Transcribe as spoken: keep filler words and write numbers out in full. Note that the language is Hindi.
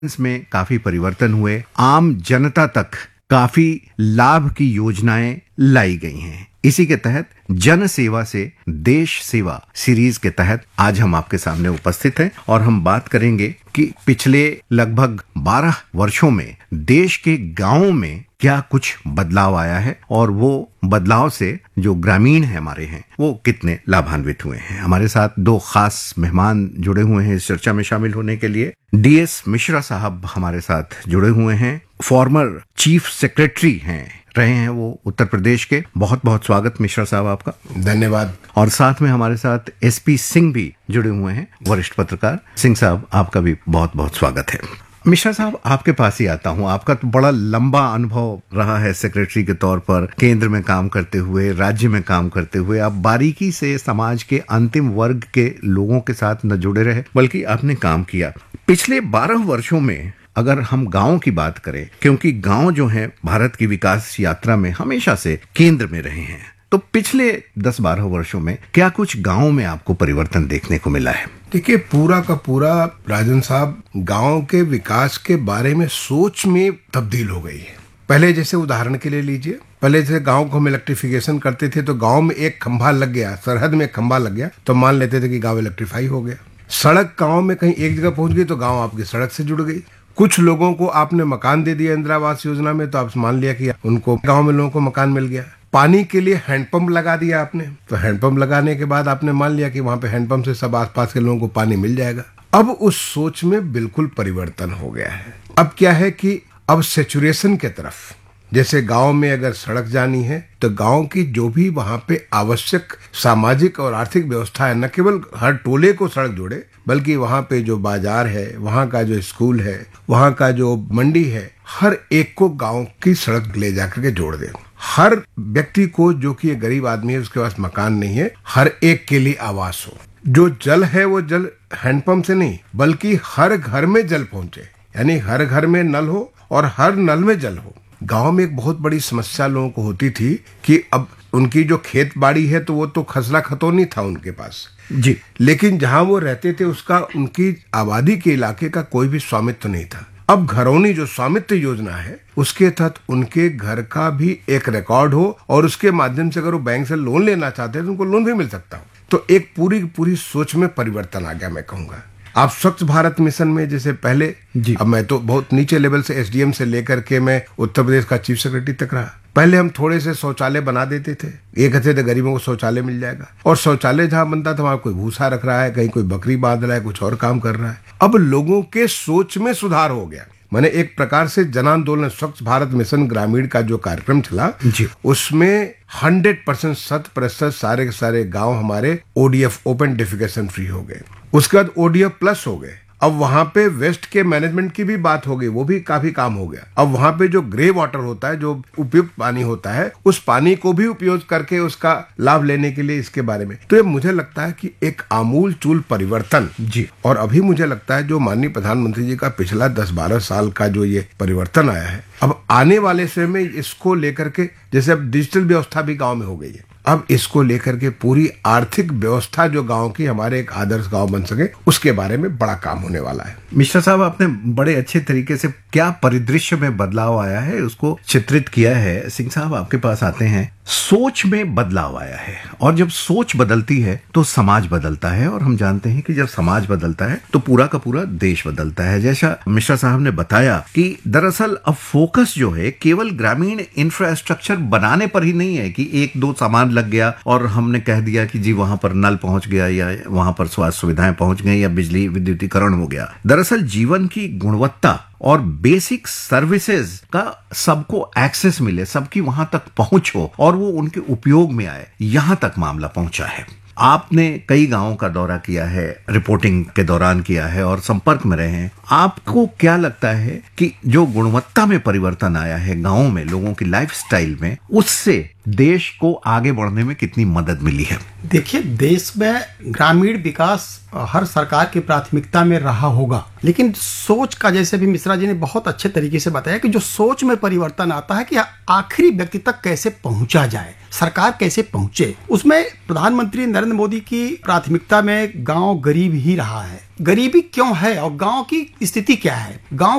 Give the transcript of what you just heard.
में काफी परिवर्तन हुए, आम जनता तक काफी लाभ की योजनाएं लाई गई हैं। इसी के तहत जन सेवा से देश सेवा सीरीज के तहत आज हम आपके सामने उपस्थित हैं और हम बात करेंगे कि पिछले लगभग बारह वर्षों में देश के गांवों में क्या कुछ बदलाव आया है और वो बदलाव से जो ग्रामीण है हमारे हैं वो कितने लाभान्वित हुए हैं। हमारे साथ दो खास मेहमान जुड़े हुए हैं इस चर्चा में शामिल होने के लिए। डीएस मिश्रा साहब हमारे साथ जुड़े हुए हैं, फॉर्मर चीफ सेक्रेटरी हैं रहे हैं वो उत्तर प्रदेश के। बहुत बहुत स्वागत मिश्रा साहब आपका। धन्यवाद। और साथ में हमारे साथ एसपी सिंह भी जुड़े हुए हैं, वरिष्ठ पत्रकार। सिंह साहब आपका भी बहुत बहुत स्वागत है। मिश्रा साहब आपके पास ही आता हूं, आपका तो बड़ा लंबा अनुभव रहा है सेक्रेटरी के तौर पर, केंद्र में काम करते हुए, राज्य में काम करते हुए। आप बारीकी से समाज के अंतिम वर्ग के लोगों के साथ न जुड़े रहे बल्कि आपने काम किया। पिछले बारह वर्षों में अगर हम गांव की बात करें, क्योंकि गांव जो है भारत की विकास यात्रा में हमेशा से केंद्र में रहे हैं, तो पिछले दस बारह वर्षों में क्या कुछ गांव में आपको परिवर्तन देखने को मिला है? देखिए, पूरा का पूरा राजन साहब गांव के विकास के बारे में सोच में तब्दील हो गई है। पहले जैसे उदाहरण के लिए लीजिए, पहले जैसे गांव को हम इलेक्ट्रिफिकेशन करते थे तो गांव में एक खंभा लग गया, सरहद में एक खंभा लग गया तो मान लेते थे कि गांव इलेक्ट्रीफाई हो गया। सड़क गांव में कहीं एक जगह पहुंच गई तो गांव आपकी सड़क से जुड़ गई। कुछ लोगों को आपने मकान दे दिया इंदिरा आवास योजना में तो आप मान लिया कि उनको गांव में लोगों को मकान मिल गया। पानी के लिए हैंडपंप लगा दिया आपने, तो हैंडपंप लगाने के बाद आपने मान लिया कि वहां पे हैंडपंप से सब आसपास के लोगों को पानी मिल जाएगा। अब उस सोच में बिल्कुल परिवर्तन हो गया है। अब क्या है कि अब सेचुरेशन के तरफ, जैसे गांव में अगर सड़क जानी है तो गांव की जो भी वहां पे आवश्यक सामाजिक और आर्थिक व्यवस्था है, न केवल हर टोले को सड़क जोड़े बल्कि वहां पे जो बाजार है, वहां का जो स्कूल है, वहां का जो मंडी है, हर एक को गांव की सड़क ले जाकर के जोड़ दे। हर व्यक्ति को, जो कि एक गरीब आदमी है उसके पास मकान नहीं है, हर एक के लिए आवास हो। जो जल है वो जल हैंडपंप से नहीं बल्कि हर घर में जल पहुंचे, यानी हर घर में नल हो और हर नल में जल हो। गांव में एक बहुत बड़ी समस्या लोगों को होती थी कि अब उनकी जो खेत बाड़ी है तो वो तो खसरा खतौनी था उनके पास जी, लेकिन जहां वो रहते थे उसका, उनकी आबादी के इलाके का कोई भी स्वामित्व नहीं था। अब घरौनी जो स्वामित्व योजना है उसके तहत उनके घर का भी एक रिकॉर्ड हो और उसके माध्यम से अगर वो बैंक से लोन लेना चाहते हैं तो उनको लोन भी मिल सकता हो। तो एक पूरी पूरी सोच में परिवर्तन आ गया। मैं कहूंगा आप स्वच्छ भारत मिशन में जैसे पहले जी, अब मैं तो बहुत नीचे लेवल से एसडीएम से लेकर के मैं उत्तर प्रदेश का चीफ सेक्रेटरी तक रहा। पहले हम थोड़े से शौचालय बना देते थे, ये कहते थे गरीबों को शौचालय मिल जाएगा, और शौचालय जहां बनता था वहां कोई भूसा रख रहा है, कहीं कोई बकरी बांध रहा है, कुछ और काम कर रहा है। अब लोगों के सोच में सुधार हो गया। मैंने एक प्रकार से जन आंदोलन स्वच्छ भारत मिशन ग्रामीण का जो कार्यक्रम चला जी, उसमें हंड्रेड परसेंट शत प्रतिशत सारे के सारे गांव हमारे ओडीएफ ओपन डेफिकेशन फ्री हो गए। उसके बाद ओडीएफ प्लस हो गए। अब वहां पे वेस्ट के मैनेजमेंट की भी बात हो गई, वो भी काफी काम हो गया। अब वहां पे जो ग्रे वाटर होता है, जो उपयुक्त पानी होता है, उस पानी को भी उपयोग करके उसका लाभ लेने के लिए इसके बारे में, तो ये मुझे लगता है कि एक आमूल चूल परिवर्तन जी। और अभी मुझे लगता है जो माननीय प्रधानमंत्री जी का पिछला दस बारह साल का जो ये परिवर्तन आया है, अब आने वाले समय में इसको लेकर के, जैसे अब डिजिटल व्यवस्था भी गाँव में हो गई है, अब इसको लेकर के पूरी आर्थिक व्यवस्था जो गांव की हमारे एक आदर्श गांव बन सके, उसके बारे में बड़ा काम होने वाला है। मिश्रा साहब, आपने बड़े अच्छे तरीके से क्या परिदृश्य में बदलाव आया है उसको चित्रित किया है। सिंह साहब आपके पास आते हैं, सोच में बदलाव आया है और जब सोच बदलती है तो समाज बदलता है, और हम जानते हैं कि जब समाज बदलता है तो पूरा का पूरा देश बदलता है। जैसा मिश्रा साहब ने बताया कि दरअसल अब फोकस जो है केवल ग्रामीण इंफ्रास्ट्रक्चर बनाने पर ही नहीं है कि एक दो सामान लग गया और हमने कह दिया कि जी वहां पर नल पहुंच गया या वहां पर स्वास्थ्य सुविधाएं पहुंच गई या बिजली विद्युतीकरण हो गया। दरअसल जीवन की गुणवत्ता और बेसिक सर्विसेज का सबको एक्सेस मिले, सबकी वहां तक पहुंच हो और वो उनके उपयोग में आए, यहां तक मामला पहुंचा है। आपने कई गांवों का दौरा किया है, रिपोर्टिंग के दौरान किया है और संपर्क में रहे हैं। आपको क्या लगता है कि जो गुणवत्ता में परिवर्तन आया है गांवों में, लोगों की लाइफस्टाइल में, उससे देश को आगे बढ़ने में कितनी मदद मिली है? देखिए, देश में ग्रामीण विकास हर सरकार की प्राथमिकता में रहा होगा, लेकिन सोच का, जैसे भी मिश्रा जी ने बहुत अच्छे तरीके से बताया कि जो सोच में परिवर्तन आता है कि आखिरी व्यक्ति तक कैसे पहुंचा जाए, सरकार कैसे पहुंचे, उसमें प्रधानमंत्री नरेंद्र मोदी की प्राथमिकता में गांव गरीब ही रहा है। गरीबी क्यों है और गांव की स्थिति क्या है? गांव